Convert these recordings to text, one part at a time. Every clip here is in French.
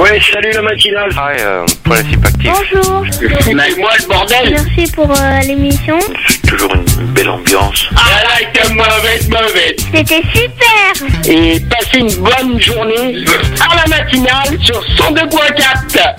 Ouais, salut la matinale. Principe actif. Bonjour. C'est moi le bordel. Merci pour l'émission. C'est toujours une belle ambiance. Ah là, t'es mauvaise. C'était super. Et passez une bonne journée à la matinale sur 102.4.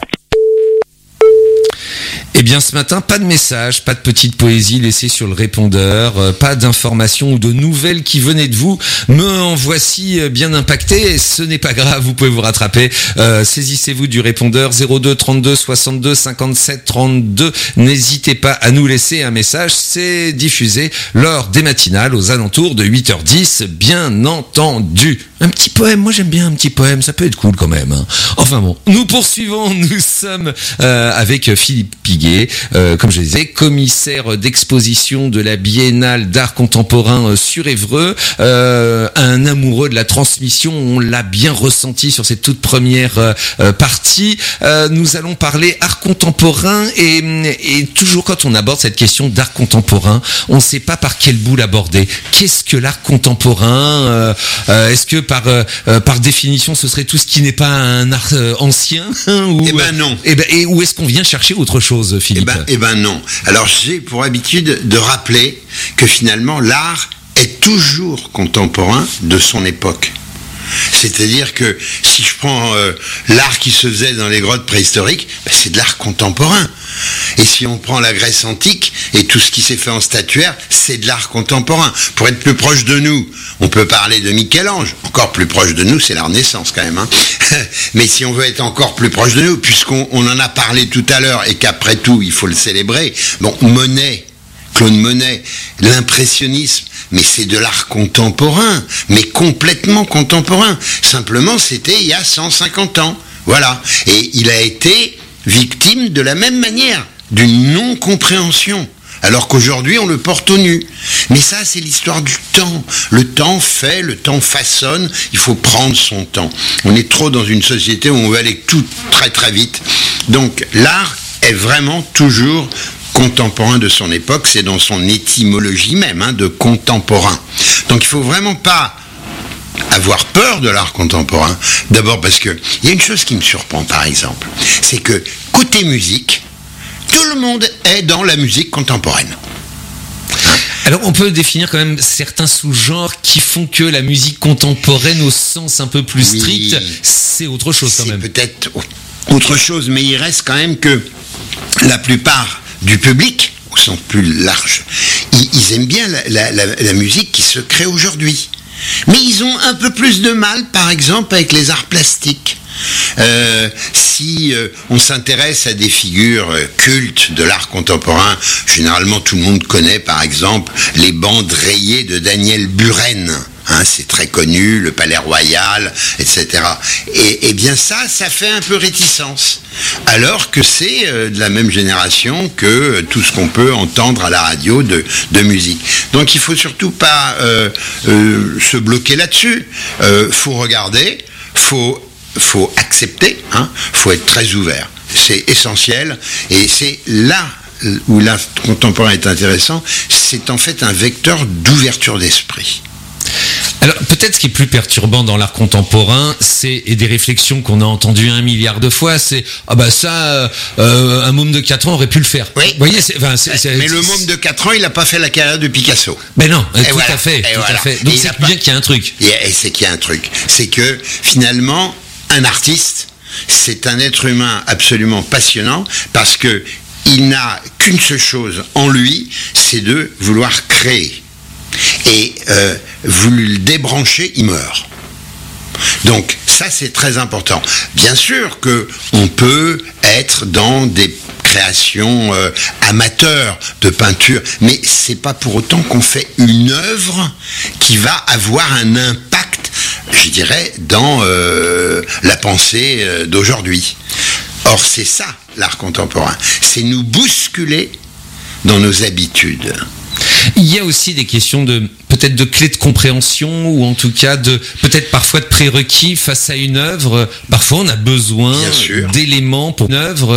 Eh bien, ce matin, pas de message, pas de petite poésie laissée sur le répondeur, pas d'informations ou de nouvelles qui venaient de vous. Me en voici bien impacté. Ce n'est pas grave, vous pouvez vous rattraper. Saisissez-vous du répondeur 02 32 62 57 32. N'hésitez pas à nous laisser un message. C'est diffusé lors des matinales aux alentours de 8h10, bien entendu. Un petit poème, moi j'aime bien un petit poème, ça peut être cool quand même. Hein. Enfin bon, nous poursuivons, nous sommes avec Philippe Piguet, comme je disais, commissaire d'exposition de la Biennale d'art contemporain sur Évreux, un amoureux de la transmission, on l'a bien ressenti sur cette toute première partie. Nous allons parler art contemporain et toujours quand on aborde cette question d'art contemporain, on ne sait pas par quel bout l'aborder. Qu'est-ce que l'art contemporain Est-ce que par définition, ce serait tout ce qui n'est pas un art ancien ou, Eh ben non. Et où est-ce qu'on vient chercher autre chose, Philippe ? Eh ben non. Alors j'ai pour habitude de rappeler que finalement l'art est toujours contemporain de son époque. C'est-à-dire que si je prends l'art qui se faisait dans les grottes préhistoriques, c'est de l'art contemporain. Et si on prend la Grèce antique et tout ce qui s'est fait en statuaire, c'est de l'art contemporain. Pour être plus proche de nous, on peut parler de Michel-Ange. Encore plus proche de nous, c'est la Renaissance quand même. Hein. Mais si on veut être encore plus proche de nous, puisqu'on en a parlé tout à l'heure et qu'après tout, il faut le célébrer. Bon, Monet, Claude Monet, l'impressionnisme, mais c'est de l'art contemporain, mais complètement contemporain. Simplement, c'était il y a 150 ans. Voilà. Et il a été victime de la même manière d'une non-compréhension. Alors qu'aujourd'hui, on le porte au nu. Mais ça, c'est l'histoire du temps. Le temps fait, le temps façonne, il faut prendre son temps. On est trop dans une société où on veut aller tout très très vite. Donc, l'art est vraiment toujours contemporain de son époque, c'est dans son étymologie même, de contemporain. Donc il faut vraiment pas avoir peur de l'art contemporain. D'abord parce que il y a une chose qui me surprend par exemple, c'est que côté musique, tout le monde est dans la musique contemporaine. Alors on peut définir quand même certains sous-genres qui font que la musique contemporaine au sens un peu plus strict, c'est autre chose quand même. C'est peut-être autre chose, mais il reste quand même que la plupart du public, au sens plus large, ils aiment bien la musique qui se crée aujourd'hui. Mais ils ont un peu plus de mal, par exemple, avec les arts plastiques. Si on s'intéresse à des figures cultes de l'art contemporain, généralement tout le monde connaît, par exemple, les bandes rayées de Daniel Buren. C'est très connu, le Palais Royal, etc. Et bien ça fait un peu réticence. Alors que c'est de la même génération que tout ce qu'on peut entendre à la radio de musique. Donc il faut surtout pas se bloquer là-dessus. Faut regarder, faut accepter, faut être très ouvert. C'est essentiel et c'est là où l'art contemporain est intéressant, c'est en fait un vecteur d'ouverture d'esprit. Alors peut-être ce qui est plus perturbant dans l'art contemporain, et des réflexions qu'on a entendues 1 milliard de fois, c'est un môme de 4 ans aurait pu le faire. Oui. Vous voyez, mais le môme de 4 ans, il n'a pas fait la carrière de Picasso. Ben non, Et tout voilà. à fait. Donc c'est bien qu'il y a un truc. Et c'est qu'il y a un truc. C'est que finalement, un artiste, c'est un être humain absolument passionnant parce que il n'a qu'une seule chose en lui, c'est de vouloir créer. Et vous le débranchez, il meurt. Donc ça c'est très important. Bien sûr que on peut être dans des créations amateurs de peinture, mais c'est pas pour autant qu'on fait une œuvre qui va avoir un impact, je dirais, dans la pensée d'aujourd'hui. Or c'est ça l'art contemporain, c'est nous bousculer dans nos habitudes. Il y a aussi des questions peut-être de clés de compréhension ou en tout cas peut-être parfois de prérequis face à une œuvre. Parfois on a besoin d'éléments pour une œuvre